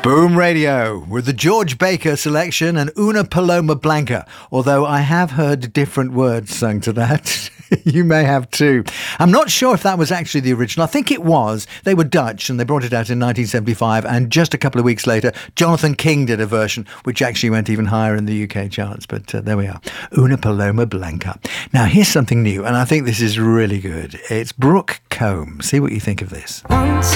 Boom Radio with the George Baker selection and Una Paloma Blanca, although I have heard different words sung to that. You may have too. I'm not sure if that was actually the original. I think it was. They were Dutch and they brought it out in 1975, and just a couple of weeks later Jonathan King did a version which actually went even higher in the UK charts. But there we are. Una Paloma Blanca. Now here's something new, and I think this is really good. It's Brooke Combe. See what you think of this. Once